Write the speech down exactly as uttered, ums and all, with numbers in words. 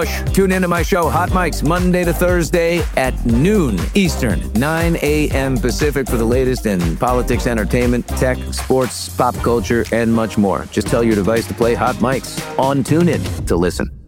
Tune into my show, Hot Mics, Monday to Thursday at noon Eastern, nine a.m. Pacific for the latest in politics, entertainment, tech, sports, pop culture, and much more. Just tell your device to play Hot Mics on TuneIn to listen.